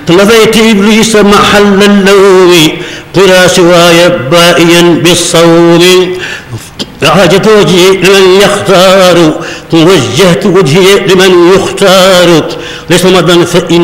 نفيت إبليس محل اللوم قرى سواي بائيا بالصوم عاجت وجهي لمن يختار وجهت وجهي لمن يختار لصمدا فإن